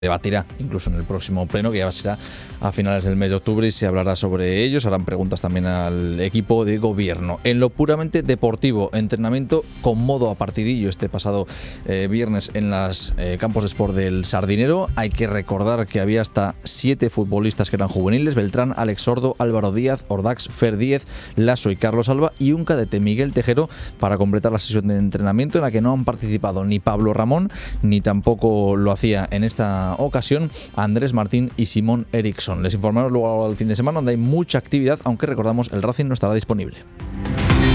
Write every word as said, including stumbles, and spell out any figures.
debatirá incluso en el próximo pleno, que ya será a finales del mes de octubre, y se hablará sobre ellos. Harán preguntas también al equipo de gobierno. En lo puramente deportivo, entrenamiento con modo a partidillo este pasado eh, viernes en los eh, campos de sport del Sardinero. Hay que recordar que había hasta siete futbolistas que eran juveniles: Beltrán, Alex Sordo, Álvaro Díaz, Ordax, Fer Díez, Lasso y Carlos Alba, y un cadete, Miguel Tejero, para completar la sesión de entrenamiento, en la que no han participado ni Pablo Ramón, ni tampoco lo hacía en esta ocasión Andrés Martín y Simón Eriksson. Les informaremos luego al fin de semana, donde hay mucha actividad, aunque recordamos el Racing no estará disponible.